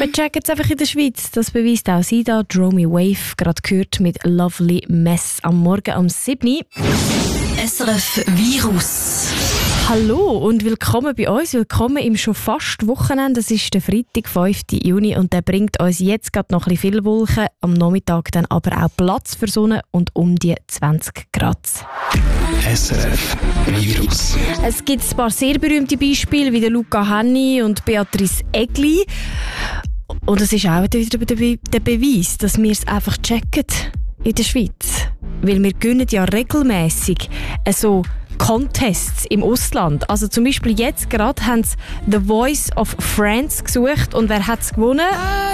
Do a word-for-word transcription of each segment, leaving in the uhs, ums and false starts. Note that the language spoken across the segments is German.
Wir checken es einfach in der Schweiz. Das beweist auch sie da. Dromy Wave, gerade gehört mit Lovely Mess am Morgen um sieben Uhr. S R F Virus. Hallo und willkommen bei uns. Willkommen im schon fast Wochenende. Es ist der Freitag, fünften Juni und der bringt uns jetzt gerade noch ein bisschen viele Wolken. Am Nachmittag dann aber auch Platz für Sonne und um die zwanzig Grad. S R F Virus. Es gibt ein paar sehr berühmte Beispiele wie der Luca Hänni und Beatrice Egli. Und es ist auch wieder der, Be- der Beweis, dass wir es einfach checken in der Schweiz. Weil wir gönnen ja regelmässig so Contests im Ausland. Also zum Beispiel jetzt gerade haben sie The Voice of France gesucht und wer hat es gewonnen?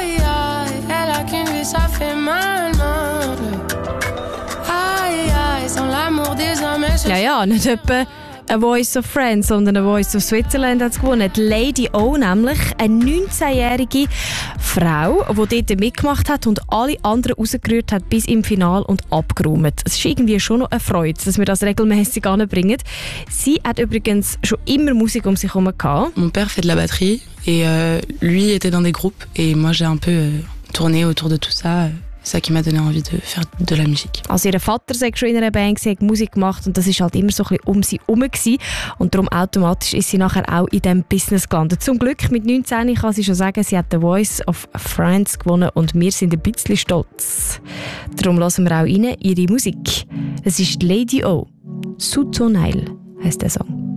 Ja, ja, nicht etwa A Voice of France, sondern A Voice of Switzerland hat es gewonnen. Die Lady O, nämlich eine neunzehnjährige Frau, die dort mitgemacht hat und alle anderen rausgerührt hat bis im Finale und abgeräumt. Es ist irgendwie schon noch eine Freude, dass wir das regelmäßig anbringen. Sie hat übrigens schon immer Musik um sich herum gehabt. Mon père fait de la batterie et euh, lui était dans des groupes et moi j'ai un peu euh, tourné autour de tout ça. C'est ça qui m'a donné envie de faire de la musique. Also ihr Vater sei schon in einer Band, sie hat Musik gemacht und das ist halt immer so ein bisschen um sie herum gewesen. Und darum automatisch ist sie nachher auch in diesem Business gelandet. Zum Glück mit neunzehn kann sie schon sagen, sie hat The Voice of France gewonnen und wir sind ein bisschen stolz. Darum hören wir auch rein ihre Musik. Es ist Lady O. Sous ton aile heisst der Song.